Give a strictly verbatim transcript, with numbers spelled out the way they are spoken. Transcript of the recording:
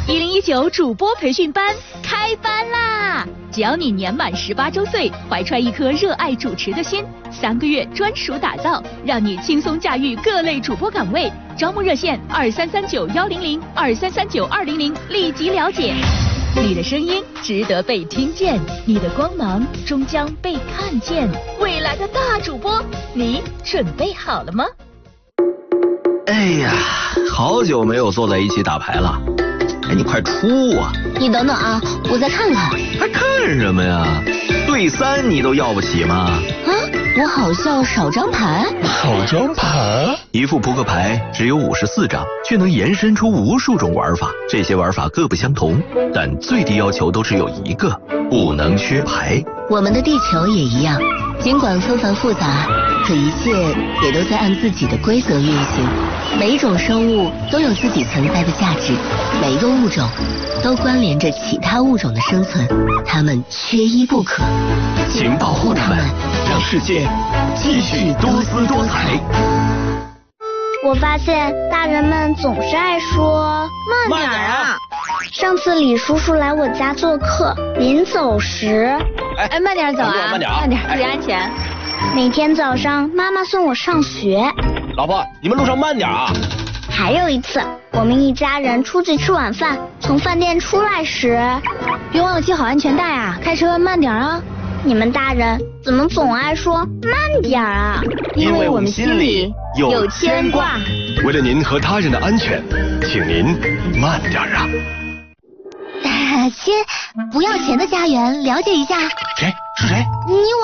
一零一九主播培训班开班啦！只要你年满十八周岁，怀揣一颗热爱主持的心，三个月专属打造，让你轻松驾驭各类主播岗位。招募热线二三三九幺零零二三三九二零零，立即了解。你的声音值得被听见，你的光芒终将被看见。未来的大主播，你准备好了吗？ 哎呀，好久没有坐在一起打牌了。哎，你快出啊！ 你等等啊，我再看看。 还看什么呀？对三你都要不起吗？ 啊，我好像少张牌。 少张牌？ 一副扑克牌只有五十四张，却能延伸出无数种玩法。这些玩法各不相同，但最低要求都只有一个：不能缺牌。 我们的地球也一样，尽管纷繁复杂，可一切也都在按自己的规则运行。每一种生物都有自己存在的价值，每一个物种都关联着其他物种的生存，它们缺一不可。 请保护它们，让世界继续多姿多彩。 我发现大人们总是爱说慢点啊。 上次李叔叔来我家做客，临走时， 哎，慢点走啊， 慢点， 慢点，注意安全。 每天早上妈妈送我上学。 老婆，你们路上慢点啊。 还有一次，我们一家人出去吃晚饭，从饭店出来时， 别忘了系好安全带啊，开车慢点啊。 你们大人怎么总爱说慢点啊？ 因为我们心里有牵挂。 为了您和他人的安全，请您慢点啊。 先不要钱的家园，了解一下。 谁是谁？ 你我。